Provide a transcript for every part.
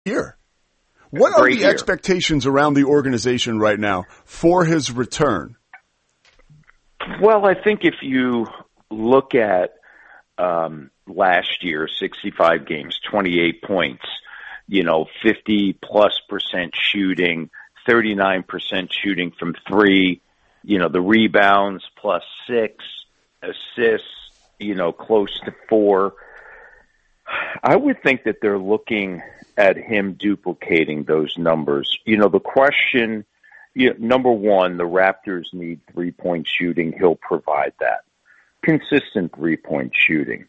year. What are the year. expectations around the organization right now for his return? Well, I think if you look at last year, 65 games, 28 points, 50+% shooting, 39% shooting from three, the rebounds +6, assists, close to 4. I would think that they're looking at him duplicating those numbers. The question, number one, the Raptors need three-point shooting. He'll provide that. Consistent three-point shooting.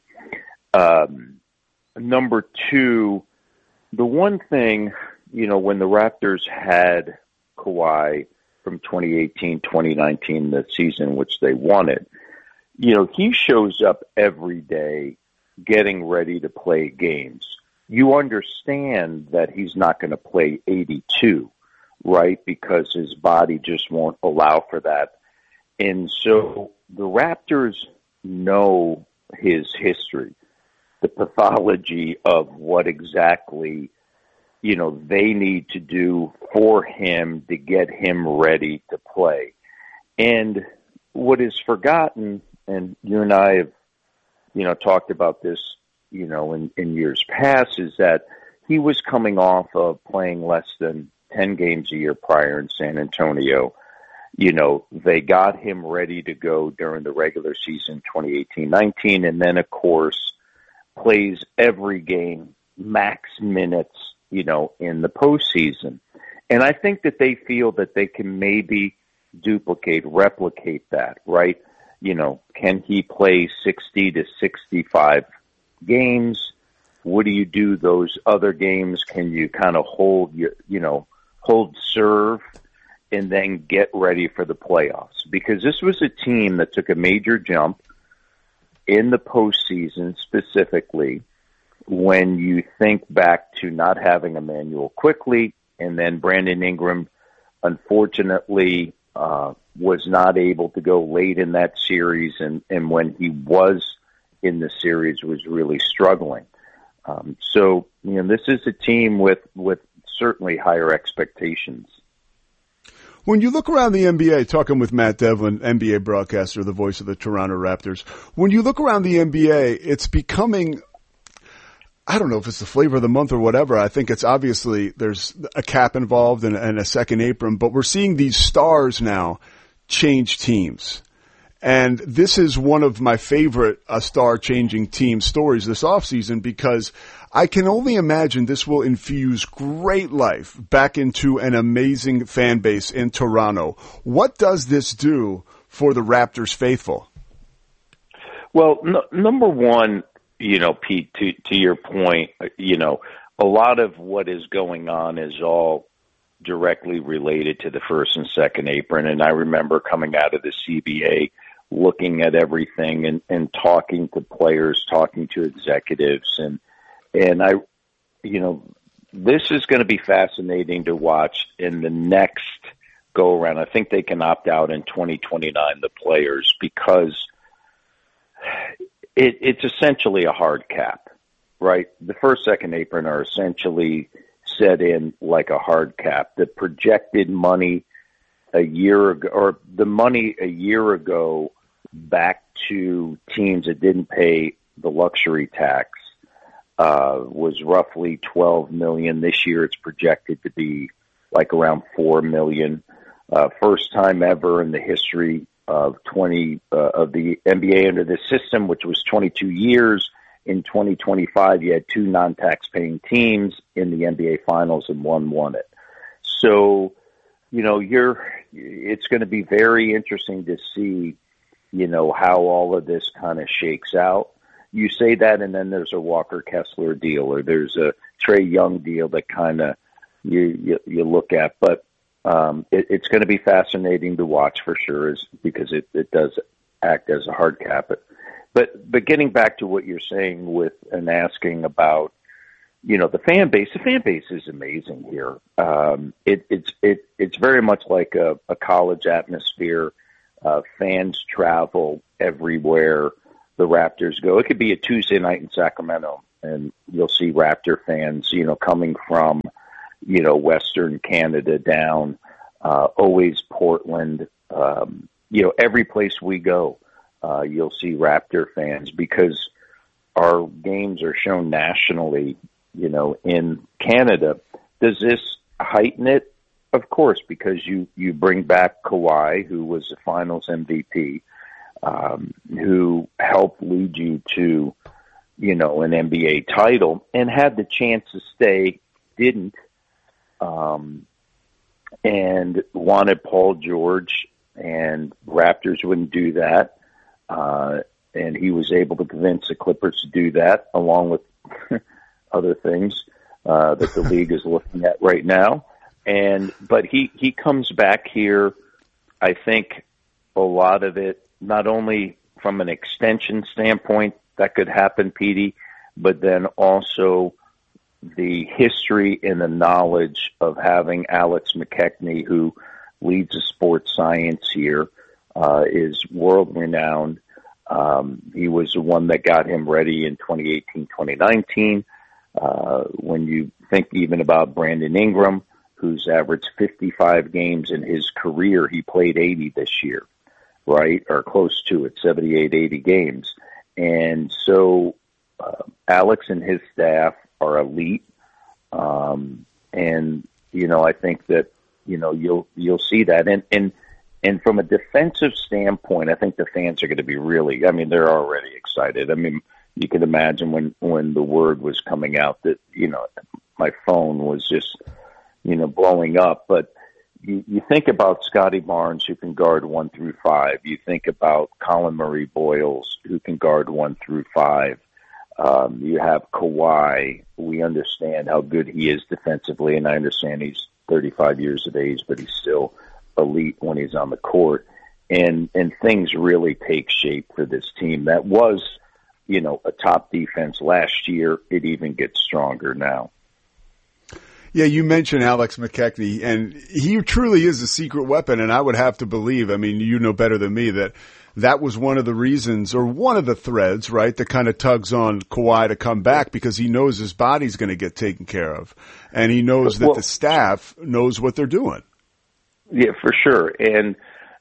Number two, the one thing, when the Raptors had Kawhi from 2018, 2019, the season which they wanted, he shows up every day getting ready to play games. You understand that he's not going to play 82, right? Because his body just won't allow for that. And so the Raptors know his history, the pathology of what exactly, they need to do for him to get him ready to play. And what is forgotten, and you and I have, talked about this, in years past, is that he was coming off of playing less than 10 games a year prior in San Antonio. They got him ready to go during the regular season 2018-19, and then, of course, plays every game, max minutes, in the postseason. And I think that they feel that they can maybe replicate that, right? Can he play 60 to 65 games? What do you do those other games? Can you kind of hold serve and then get ready for the playoffs? Because this was a team that took a major jump in the postseason, specifically when you think back to not having Emmanuel Quickley, and then Brandon Ingram, unfortunately, was not able to go late in that series, and when he was in the series was really struggling. So, this is a team with certainly higher expectations. When you look around the NBA, talking with Matt Devlin, NBA broadcaster, the voice of the Toronto Raptors, when you look around the NBA, it's becoming, I don't know if it's the flavor of the month or whatever. I think it's obviously there's a cap involved and a second apron, but we're seeing these stars now change teams. And this is one of my favorite star-changing team stories this offseason, because I can only imagine this will infuse great life back into an amazing fan base in Toronto. What does this do for the Raptors faithful? Well, number one, Pete, to your point, a lot of what is going on is all directly related to the first and second apron. And I remember coming out of the CBA, looking at everything and talking to players, talking to executives. And I, this is going to be fascinating to watch in the next go around. I think they can opt out in 2029, the players, because it's essentially a hard cap, right? The first, second apron are essentially set in like a hard cap. The projected money a year ago, or the money a year ago back to teams that didn't pay the luxury tax, was roughly $12 million. This year it's projected to be like around $4 million. First time ever in the history of the NBA under this system, which was 22 years. In 2025, you had two non-tax paying teams in the NBA Finals, and one won it. So, it's going to be very interesting to see, how all of this kind of shakes out. You say that, and then there's a Walker Kessler deal, or there's a Trae Young deal that kind of you look at, but it's going to be fascinating to watch for sure, because it does act as a hard cap. But getting back to what you're saying with and asking about, the fan base is amazing here. It's very much like a college atmosphere. Fans travel everywhere the Raptors go. It could be a Tuesday night in Sacramento, and you'll see Raptor fans, coming from, Western Canada down, always Portland, every place we go, you'll see Raptor fans because our games are shown nationally, in Canada. Does this heighten it? Of course, because you bring back Kawhi, who was the Finals MVP, who helped lead you to, an NBA title and had the chance to stay, didn't, and wanted Paul George, and Raptors wouldn't do that. And he was able to convince the Clippers to do that, along with other things that the league is looking at right now. But he comes back here. I think a lot of it, not only from an extension standpoint that could happen, Petey, but then also the history and the knowledge of having Alex McKechnie, who leads the sports science here, is world renowned. He was the one that got him ready in 2018, 2019. When you think even about Brandon Ingram, who's averaged 55 games in his career, he played 80 this year, right? Or close to it, 78, 80 games. And so Alex and his staff are elite. I think that, you'll see that. And from a defensive standpoint, I think the fans are going to be they're already excited. You can imagine when the word was coming out that, my phone was just, blowing up. But you think about Scotty Barnes, who can guard 1 through 5. You think about Colin Murray Boyles, who can guard 1 through 5. You have Kawhi. We understand how good he is defensively, and I understand he's 35 years of age, but he's still elite when he's on the court. And things really take shape for this team that was, a top defense last year. It even gets stronger now. Yeah, you mentioned Alex McKechnie, and he truly is a secret weapon, and I would have to believe, you know better than me, that was one of the reasons, or one of the threads, right, that kind of tugs on Kawhi to come back, because he knows his body's going to get taken care of, and he knows that the staff knows what they're doing. Yeah, for sure. And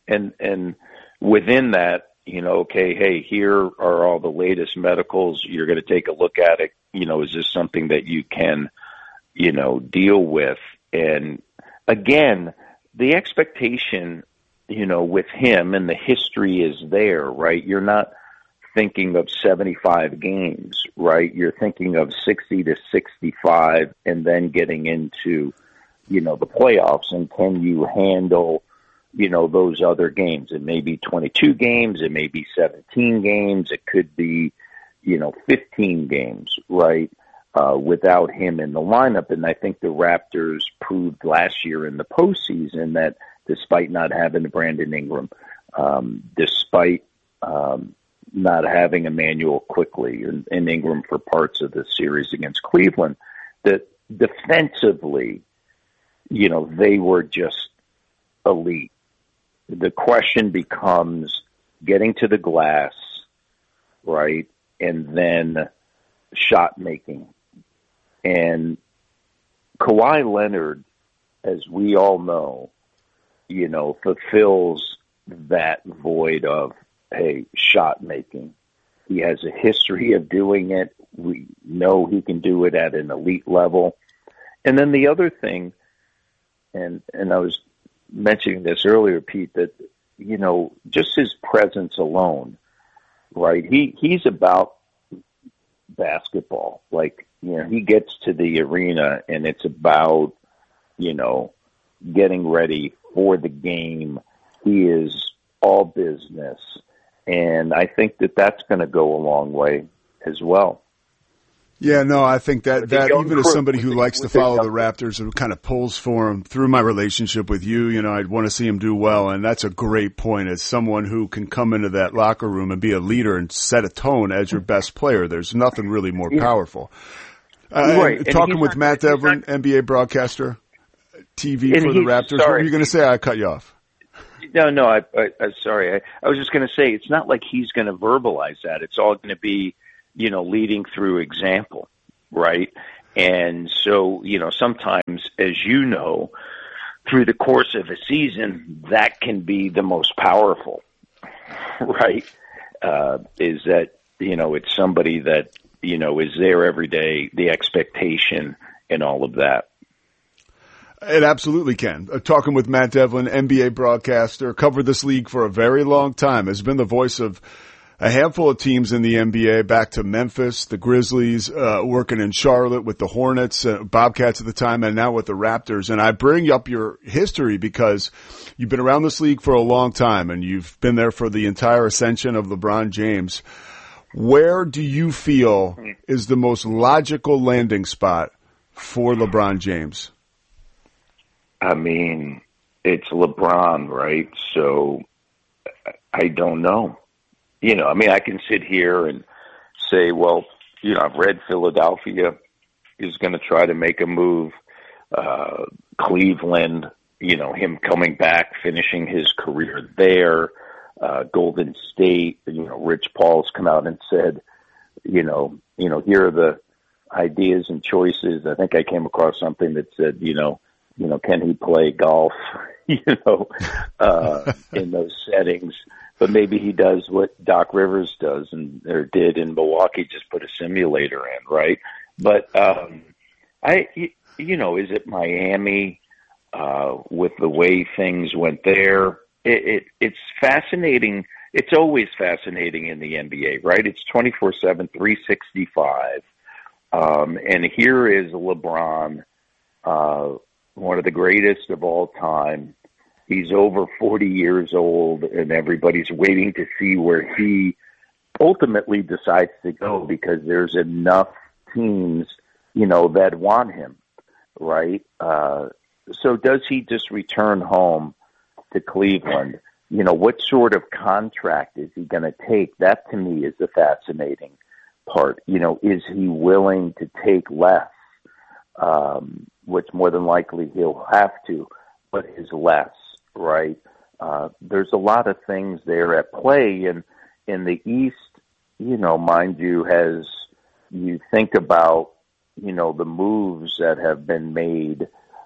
within that, hey, here are all the latest medicals. You're going to take a look at it. Is this something that you can, deal with? And again, the expectation, with him, and the history is there, right? You're not thinking of 75 games, right? You're thinking of 60 to 65 and then getting into, the playoffs. And can you handle, those other games? It may be 22 games. It may be 17 games. It could be, 15 games, right? Without him in the lineup. And I think the Raptors proved last year in the postseason that despite not having Brandon Ingram, despite not having Emmanuel Quickly and Ingram for parts of the series against Cleveland, that defensively, they were just elite. The question becomes getting to the glass, right, and then shot making. And Kawhi Leonard, as we all know, fulfills that void of, hey, shot making. He has a history of doing it. We know he can do it at an elite level. And then the other thing, and I was mentioning this earlier, Pete, that, just his presence alone, right? He's about basketball. Like, he gets to the arena and it's about, getting ready for the game. He is all business. And I think that that's going to go a long way as well. Yeah, no, I think that even as somebody who likes to follow the Raptors, it kind of pulls for him through my relationship with you. I'd want to see him do well, and that's a great point. As someone who can come into that locker room and be a leader and set a tone as your best player, there's nothing really more powerful. Right. Talking with Matt Devlin, NBA broadcaster, TV for the Raptors. What were you going to say? I cut you off. No, I'm sorry. I was just going to say, it's not like he's going to verbalize that. It's all going to be, leading through example. right? And so, sometimes, as you know, through the course of a season, that can be the most powerful, right? Is that, it's somebody that, is there every day, the expectation and all of that. It absolutely can. Talking with Matt Devlin, NBA broadcaster, covered this league for a very long time, has been the voice of a handful of teams in the NBA, back to Memphis, the Grizzlies, working in Charlotte with the Hornets, Bobcats at the time, and now with the Raptors. And I bring up your history because you've been around this league for a long time, and you've been there for the entire ascension of LeBron James. Where do you feel is the most logical landing spot for LeBron James? I mean, it's LeBron, right? So I don't know. I can sit here and say, well, I've read Philadelphia is going to try to make a move. Cleveland, him coming back, finishing his career there. Golden State, Rich Paul's come out and said, here are the ideas and choices. I think I came across something that said, can he play golf, in those settings? But maybe he does what Doc Rivers does or did in Milwaukee, just put a simulator in, right? But is it Miami with the way things went there? It's fascinating. It's always fascinating in the NBA, right? It's 24/7, 365. And here is LeBron, one of the greatest of all time. He's over 40 years old, and everybody's waiting to see where he ultimately decides to go because there's enough teams, that want him, right? So does he just return home to Cleveland? What sort of contract is he going to take? That, to me, is the fascinating part. Is he willing to take less, which more than likely he'll have to, but is less, right? There's a lot of things there at play. And in the East, mind you, as you think about, the moves that have been made,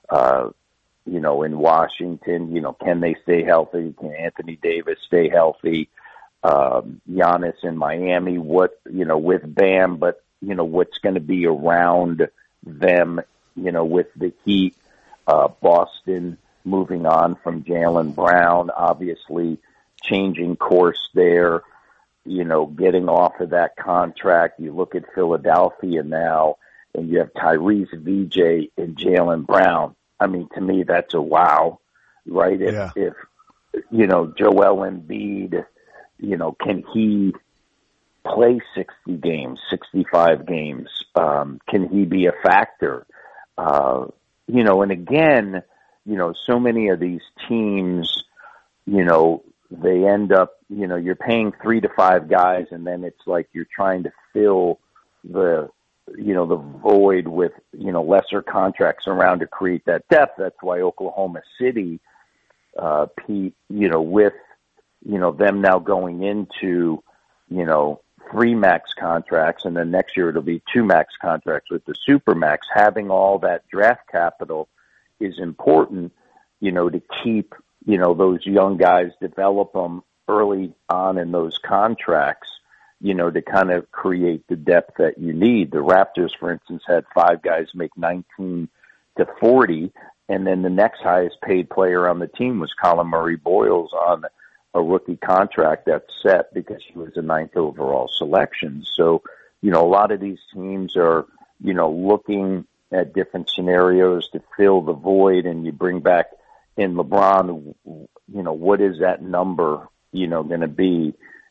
in Washington, can they stay healthy? Can Anthony Davis stay healthy? Giannis in Miami, with Bam, but, what's going to be around them, with the Heat, Boston moving on from Jaylen Brown, obviously changing course there, getting off of that contract. You look at Philadelphia now, and you have Tyrese, VJ, and Jaylen Brown. I mean, to me, that's a wow, right? If Joel Embiid, can he play 60 games, 65 games? Can he be a factor? And again, so many of these teams, they end up, you're paying 3 to 5 guys, and then it's like you're trying to fill the void with, lesser contracts around to create that depth. That's why Oklahoma City, Pete, with, them now going into, 3 max contracts, and then next year it'll be 2 max contracts with the Supermax. Having all that draft capital is important, to keep, those young guys, develop them early on in those contracts, to kind of create the depth that you need. The Raptors, for instance, had 5 guys make 19 to 40, and then the next highest paid player on the team was Colin Murray Boyles on a rookie contract that's set because he was a 9th overall selection. So, a lot of these teams are, looking at different scenarios to fill the void, and you bring back in LeBron, what is that number, going to be,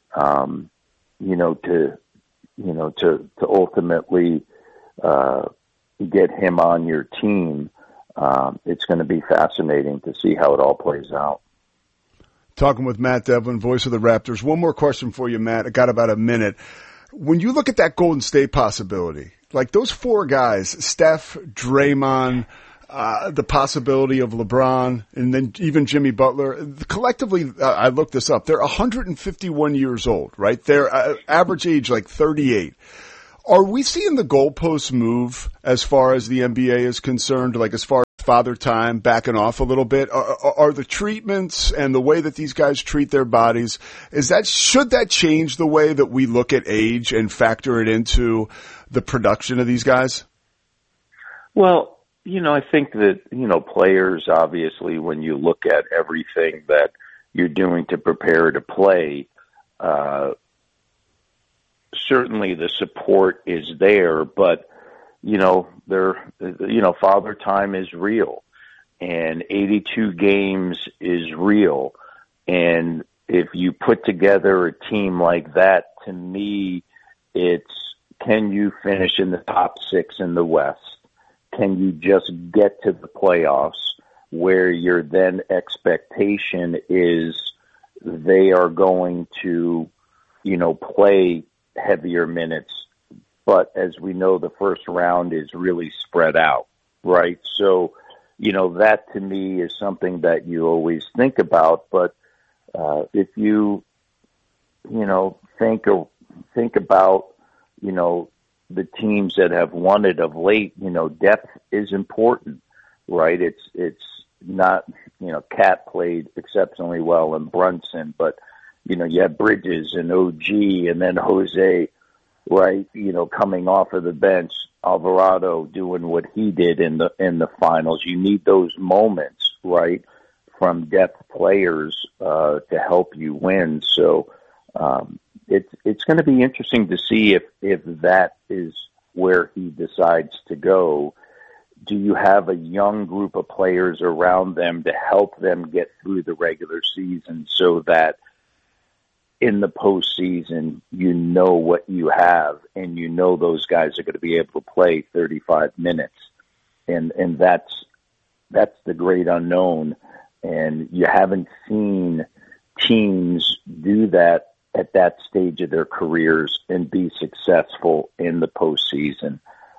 to ultimately get him on your team. It's going to be fascinating to see how it all plays out. Talking with Matt Devlin, voice of the Raptors. One more question for you, Matt. I got about a minute. When you look at that Golden State possibility, like those 4 guys, Steph, Draymond, the possibility of LeBron, and then even Jimmy Butler, collectively, I looked this up, they're 151 years old, right? Their average age like 38. Are we seeing the goalposts move as far as the NBA is concerned, like as far as Father Time backing off a little bit? Are the treatments and the way that these guys treat their bodies, should that change the way that we look at age and factor it into the production of these guys? Well, I think that, players, obviously, when you look at everything that you're doing to prepare to play, certainly the support is there, but, Father Time is real, and 82 games is real. And if you put together a team like that, to me, it's, can you finish in the top 6 in the West? Can you just get to the playoffs where your then expectation is they are going to, play heavier minutes? But as we know, the first round is really spread out, right? So, that to me is something that you always think about. But if you, think about, the teams that have won it of late, depth is important, right? It's not, Cat played exceptionally well and Brunson, but, you have Bridges and OG and then Jose, right? Coming off of the bench, Alvarado doing what he did in the finals. You need those moments, right, from depth players to help you win. So it's going to be interesting to see if that is where he decides to go. Do you have a young group of players around them to help them get through the regular season so that in the postseason, what you have, and those guys are going to be able to play 35 minutes, and that's the great unknown, and you haven't seen teams do that at that stage of their careers and be successful in the postseason,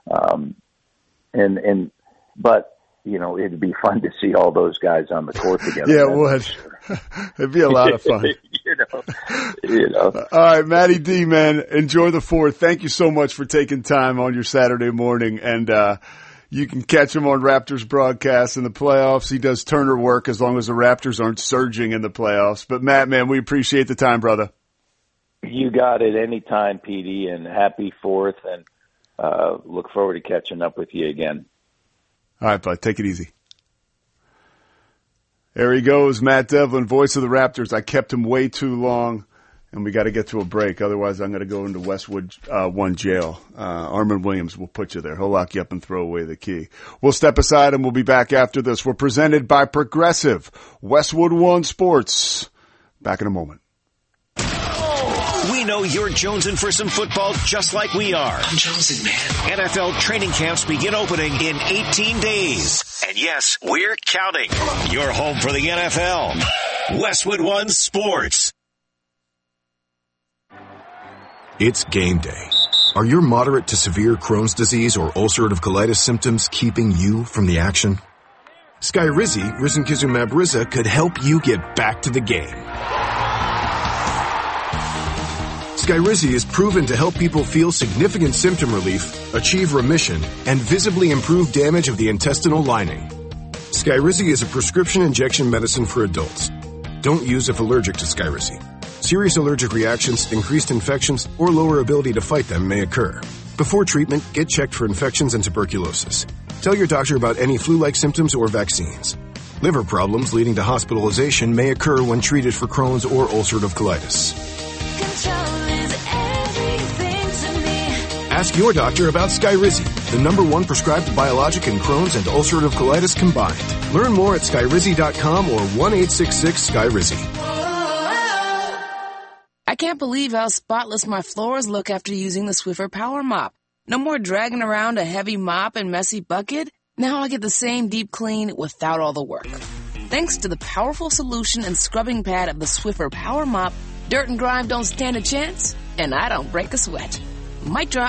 but it'd be fun to see all those guys on the court together. Yeah, it would. It'd be a lot of fun. All right, Matty D, man, enjoy the 4th. Thank you so much for taking time on your Saturday morning. And you can catch him on Raptors broadcasts in the playoffs. He does Turner work as long as the Raptors aren't surging in the playoffs. But, Matt, man, we appreciate the time, brother. You got it. Anytime, PD, and happy 4th. And look forward to catching up with you again. All right, bud. Take it easy. There he goes, Matt Devlin, voice of the Raptors. I kept him way too long, and we got to get to a break. Otherwise, I'm going to go into Westwood 1 jail. Armin Williams will put you there. He'll lock you up and throw away the key. We'll step aside, and we'll be back after this. We're presented by Progressive, Westwood 1 Sports. Back in a moment. We know you're jonesing for some football just like we are. I'm jonesing, man. NFL training camps begin opening in 18 days. And yes, we're counting. You're home for the NFL. Westwood 1 Sports. It's game day. Are your moderate to severe Crohn's disease or ulcerative colitis symptoms keeping you from the action? Skyrizi, risankizumab Riza, could help you get back to the game. Skyrizi is proven to help people feel significant symptom relief, achieve remission, and visibly improve damage of the intestinal lining. Skyrizi is a prescription injection medicine for adults. Don't use if allergic to Skyrizi. Serious allergic reactions, increased infections, or lower ability to fight them may occur. Before treatment, get checked for infections and tuberculosis. Tell your doctor about any flu-like symptoms or vaccines. Liver problems leading to hospitalization may occur when treated for Crohn's or ulcerative colitis. Ask your doctor about Skyrizi, the #1 prescribed biologic in Crohn's and ulcerative colitis combined. Learn more at Skyrizi.com or 1-866-SKYRIZI. I can't believe how spotless my floors look after using the Swiffer Power Mop. No more dragging around a heavy mop and messy bucket. Now I get the same deep clean without all the work. Thanks to the powerful solution and scrubbing pad of the Swiffer Power Mop, dirt and grime don't stand a chance, and I don't break a sweat. Mic drop.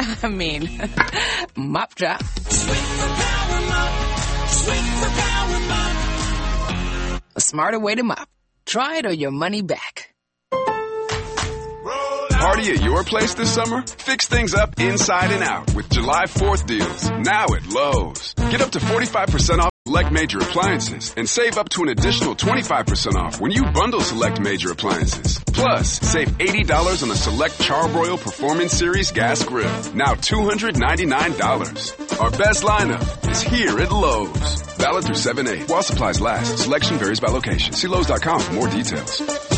Mop drop. Swiffer Power Mop. Swiffer Power Mop. A smarter way to mop. Try it or your money back. Party at your place this summer? Fix things up inside and out with July 4th deals. Now at Lowe's. Get up to 45% off select major appliances and save up to an additional 25% off when you bundle select major appliances. Plus, save $80 on the select Charbroil Performance Series gas grill. Now $299. Our best lineup is here at Lowe's. Valid through 7/8. While supplies last. Selection varies by location. See Lowe's.com for more details.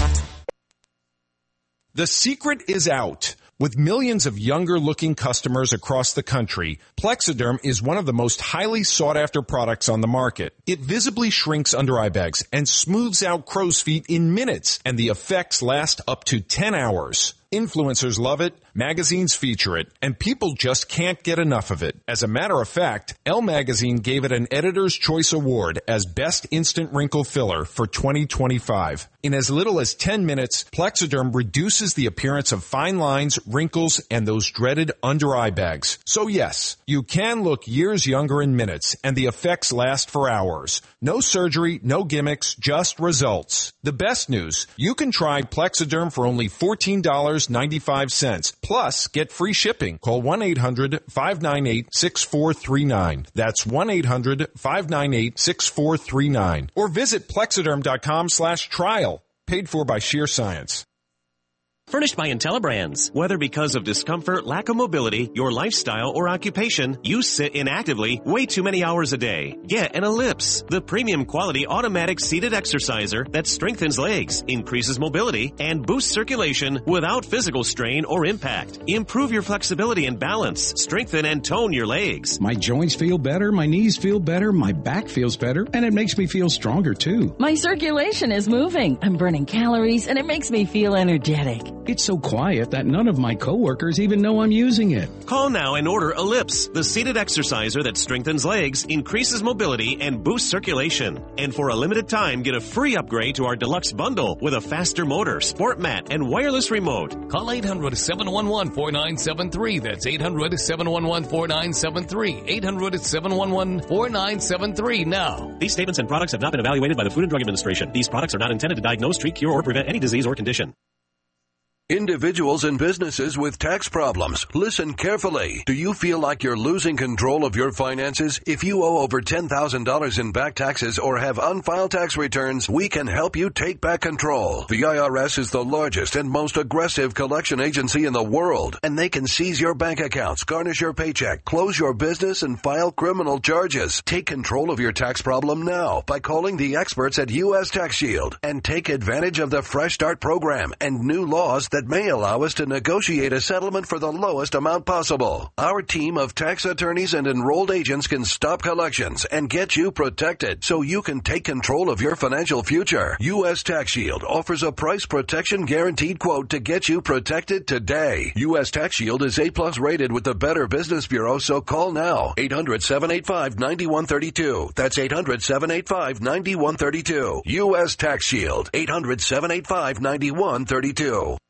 The secret is out. With millions of younger-looking customers across the country, Plexiderm is one of the most highly sought-after products on the market. It visibly shrinks under-eye bags and smooths out crow's feet in minutes, and the effects last up to 10 hours. Influencers love it, magazines feature it, and people just can't get enough of it. As a matter of fact, Elle Magazine gave it an Editor's Choice Award as Best Instant Wrinkle Filler for 2025. In as little as 10 minutes, Plexiderm reduces the appearance of fine lines, wrinkles, and those dreaded under-eye bags. So yes, you can look years younger in minutes, and the effects last for hours. No surgery, no gimmicks, just results. The best news, you can try Plexiderm for only $14.95. Plus, get free shipping. Call 1-800-598-6439. That's 1-800-598-6439. Or visit Plexiderm.com/trial. Paid for by Sheer Science. Furnished by IntelliBrands. Whether because of discomfort, lack of mobility, your lifestyle, or occupation, you sit inactively way too many hours a day. Get an Ellipse, the premium quality automatic seated exerciser that strengthens legs, increases mobility, and boosts circulation without physical strain or impact. Improve your flexibility and balance. Strengthen and tone your legs. My joints feel better, my knees feel better, my back feels better, and it makes me feel stronger too. My circulation is moving. I'm burning calories, and it makes me feel energetic. It's so quiet that none of my coworkers even know I'm using it. Call now and order Ellipse, the seated exerciser that strengthens legs, increases mobility, and boosts circulation. And for a limited time, get a free upgrade to our deluxe bundle with a faster motor, sport mat, and wireless remote. Call 800-711-4973. That's 800-711-4973. 800-711-4973 now. These statements and products have not been evaluated by the Food and Drug Administration. These products are not intended to diagnose, treat, cure, or prevent any disease or condition. Individuals and businesses with tax problems, listen carefully. Do you feel like you're losing control of your finances? If you owe over $10,000 in back taxes or have unfiled tax returns, we can help you take back control. The IRS is the largest and most aggressive collection agency in the world, and they can seize your bank accounts, garnish your paycheck, close your business, and file criminal charges. Take control of your tax problem now by calling the experts at U.S. Tax Shield and take advantage of the Fresh Start program and new laws that may allow us to negotiate a settlement for the lowest amount possible. Our team of tax attorneys and enrolled agents can stop collections and get you protected so you can take control of your financial future. U.S. Tax Shield offers a price protection guaranteed quote to get you protected today. U.S. Tax Shield is A+ rated with the Better Business Bureau, so call now. 800-785-9132. That's 800-785-9132. U.S. Tax Shield. 800-785-9132.